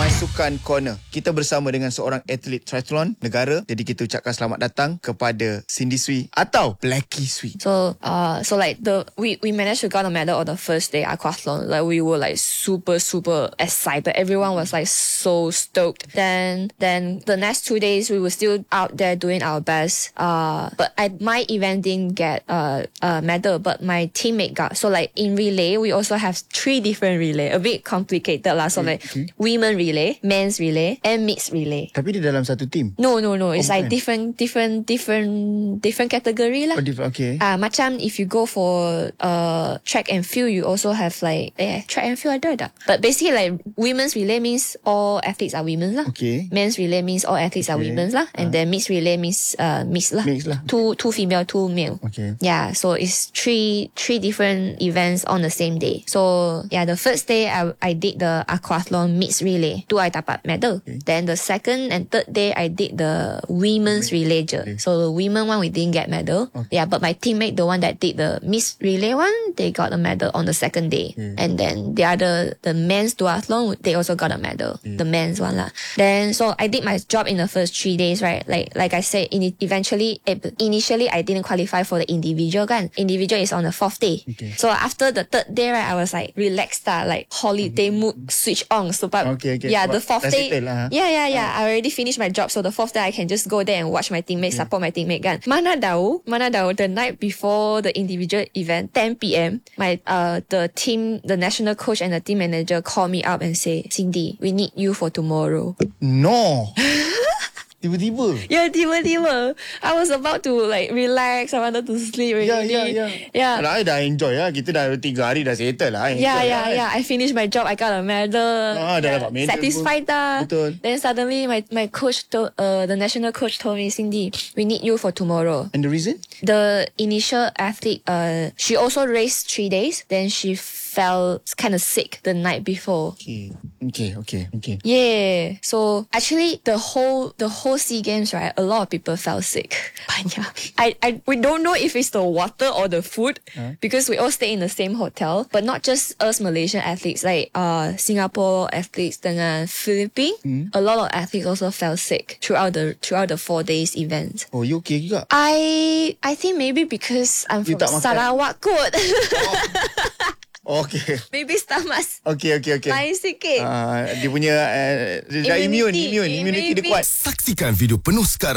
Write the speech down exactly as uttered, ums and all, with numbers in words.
My Sukan Corner. Kita bersama dengan seorang atlet triathlon negara. Jadi kita ucapkan selamat datang kepada Cindy Sui atau Blackie Sui. So, uh, so like the we we managed to get a medal on the first day aquathlon. Like we were like super super excited. Everyone was like so stoked. Then then the next two days we were still out there doing our best. Uh, but I my event didn't get uh, a medal, but my teammate got. So like in relay, we also have three different relay. A bit complicated lah. So like okay. women relay, men's relay, and mixed relay. Tapi dia dalam satu team? No, no, no. It's oh, like bukan. different, different, different, different category lah. Oh, different, okay. Ah, uh, macam if you go for uh track and field, you also have like eh track and field ada tak? But basically like women's relay means all athletes are women lah. Okay. Men's relay means all athletes okay. are women lah, and uh. then mixed relay means uh mixed lah. Mixed lah. Two two female, two male. Okay. Yeah, so it's three three different events on the same day. So yeah, the first day I I did the aquathlon mixed relay. Tu I dapat medal. Okay. Then the second and third day I did the women's okay. relay je. Okay. So the women one we didn't get medal. Okay. Yeah, but my teammate, the one that did the mixed relay one, they got a medal on the second day. Okay. And then the other, the men's duathlon, they also got a medal. Okay. The men's one lah. Then so I did my job in the first three days, right? Like like I said, in, eventually, initially I didn't qualify for the individual kan. Individual is on the fourth day. Okay. So after the third day, right, I was like relaxed, lah, like holiday mm-hmm. mood switch on. So but okay, okay. yeah, so, the fourth day, lah, huh? yeah, yeah, yeah. Uh. I already finished my job, so the fourth day I can just go there and watch my teammates, yeah. support my teammate kan. Mana tahu, mana tahu the night before the individual event, ten p.m. my uh the team, the national coach and the team manager call me up and say, Cindy, we need you for tomorrow. No. Tiba-tiba? Yeah, tiba-tiba. I was about to like relax. I wanted to sleep already. Yeah, yeah, yeah. Yeah. Alah, dah enjoy lah. Kita dah tiga hari dah settle lah. Yeah, yeah, lah, yeah. I finished my job. I got a medal. Ah, dah dapat medal. Satisfied dah. Betul. Then suddenly my my coach told, uh, the national coach told me, Cindy, we need you for tomorrow. And the reason? The initial athlete, uh, she also raced three days. Then she fell kind of sick the night before. Okay, okay, okay, okay. Yeah. So actually, the whole the whole SEA Games, right? A lot of people fell sick. Banyak. I I we don't know if it's the water or the food huh? Because we all stay in the same hotel. But not just us Malaysian athletes, like uh Singapore athletes dengan Philippines. Hmm? A lot of athletes also fell sick throughout the throughout the four days event. Oh, you okay juga? I I think maybe because I'm you from Sarawak kot. Oh. Okay. Maybe stomach. Okay, okay, okay. Lain sikit. Uh, dia punya uh, dia dah immune, immune, immunity dia kuat. Saksikan video penuh sekarang.